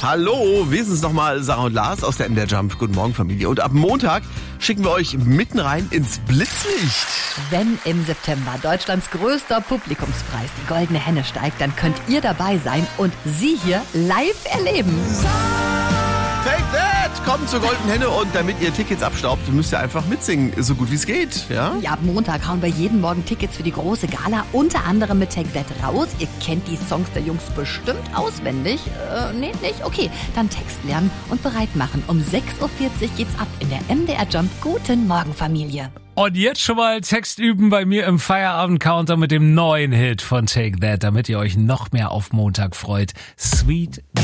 Hallo, wir sind's nochmal, Sarah und Lars aus der MDR Jump. Guten Morgen, Familie. Und ab Montag schicken wir euch mitten rein ins Blitzlicht. Wenn im September Deutschlands größter Publikumspreis, die Goldene Henne, steigt, dann könnt ihr dabei sein und sie hier live erleben. Take that! Kommt zur Goldenen Henne und damit ihr Tickets abstaubt, müsst ihr einfach mitsingen, so gut wie es geht. Ja? Ja, ab Montag hauen wir jeden Morgen Tickets für die große Gala, unter anderem mit Take That raus. Ihr kennt die Songs der Jungs bestimmt auswendig. Nee, nicht? Okay, dann Text lernen und bereit machen. Um 6.40 Uhr geht's ab in der MDR Jump. Guten Morgen, Familie. Und jetzt schon mal Text üben bei mir im Feierabend-Counter mit dem neuen Hit von Take That, damit ihr euch noch mehr auf Montag freut. Sweet